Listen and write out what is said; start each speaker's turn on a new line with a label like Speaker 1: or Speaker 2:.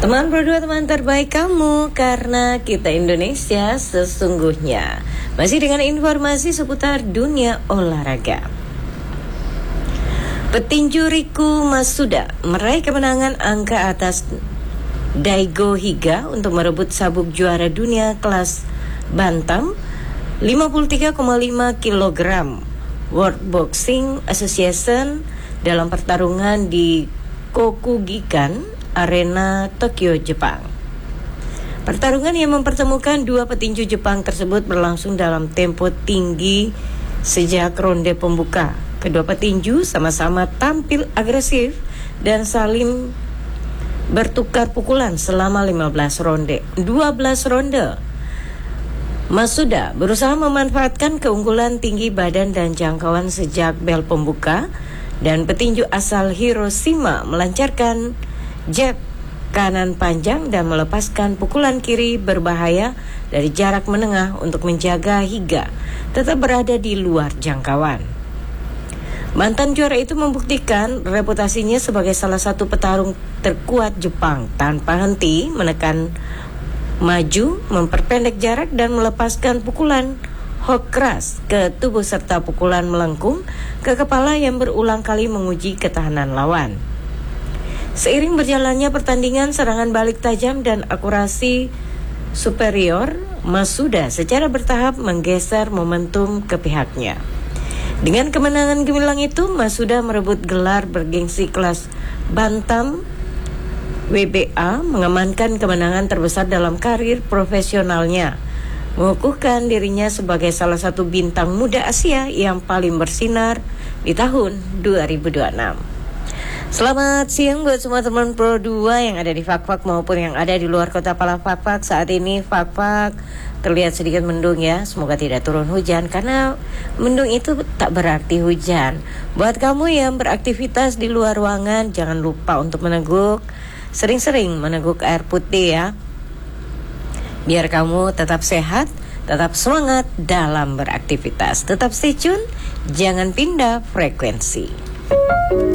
Speaker 1: Teman berdua, teman terbaik kamu, karena kita Indonesia sesungguhnya. Masih dengan informasi seputar dunia olahraga. Petinju Riku Masuda meraih kemenangan angka atas Daigo Higa untuk merebut sabuk juara dunia kelas bantam 53,5 kg World Boxing Association dalam pertarungan di Kokugikan Arena Tokyo, Jepang. Pertarungan yang mempertemukan dua petinju Jepang tersebut berlangsung dalam tempo tinggi sejak ronde pembuka. Kedua petinju sama-sama tampil agresif dan saling bertukar pukulan selama 15 ronde. 12 ronde. Masuda berusaha memanfaatkan keunggulan tinggi badan dan jangkauan sejak bel pembuka, dan petinju asal Hiroshima melancarkan jab kanan panjang dan melepaskan pukulan kiri berbahaya dari jarak menengah untuk menjaga Higa tetap berada di luar jangkauan. Mantan juara itu membuktikan reputasinya sebagai salah satu petarung terkuat Jepang tanpa henti menekan maju, memperpendek jarak dan melepaskan pukulan hook keras ke tubuh serta pukulan melengkung ke kepala yang berulang kali menguji ketahanan lawan. Seiring berjalannya pertandingan, serangan balik tajam dan akurasi superior Masuda secara bertahap menggeser momentum ke pihaknya. Dengan kemenangan gemilang itu, Masuda merebut gelar bergengsi kelas bantam WBA, mengamankan kemenangan terbesar dalam karir profesionalnya, mengukuhkan dirinya sebagai salah satu bintang muda Asia yang paling bersinar di tahun 2026. Selamat siang buat semua teman Pro 2 yang ada di Fakfak maupun yang ada di luar kota Palafakfak. Saat ini Fakfak terlihat sedikit mendung ya. Semoga tidak turun hujan, karena mendung itu tak berarti hujan. Buat kamu yang beraktivitas di luar ruangan, jangan lupa untuk meneguk, sering-sering meneguk air putih ya, biar kamu tetap sehat, tetap semangat dalam beraktivitas. Tetap stay tune, jangan pindah frekuensi.